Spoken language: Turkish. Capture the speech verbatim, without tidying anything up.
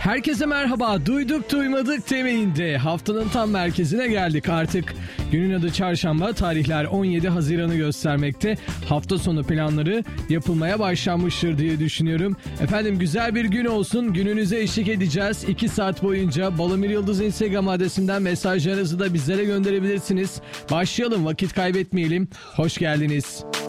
Herkese merhaba. Duyduk duymadık temelinde haftanın tam merkezine geldik artık. Günün adı çarşamba, tarihler on yedi Haziran'ı göstermekte. Hafta sonu planları yapılmaya başlanmıştır diye düşünüyorum. Efendim güzel bir gün olsun. Gününüze eşlik edeceğiz. iki saat boyunca Balamir Yıldız Instagram adresinden mesajlarınızı da bizlere gönderebilirsiniz. Başlayalım, vakit kaybetmeyelim. Hoş geldiniz.